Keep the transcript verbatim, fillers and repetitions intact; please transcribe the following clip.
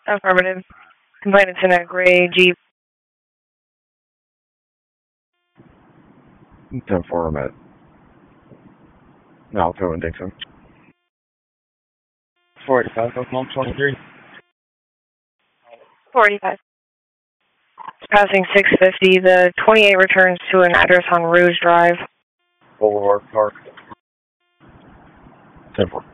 Affirmative. Complainant's in a gray Jeep. ten four, I'm at Alto and Dixon. forty-five, Oklahoma twenty-three. forty-five. Passing six fifty, the twenty-eight returns to an address on Rouge Drive. Boulevard Park. ten four.